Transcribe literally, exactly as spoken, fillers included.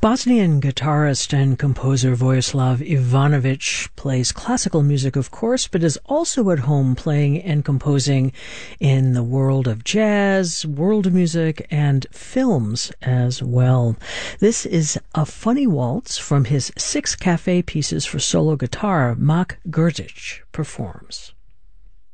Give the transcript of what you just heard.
Bosnian guitarist and composer Vojislav Ivanovic plays classical music, of course, but is also at home playing and composing in the world of jazz, world music, and films as well. This is a funny waltz from his six cafe pieces for solo guitar Mak Grdic performs.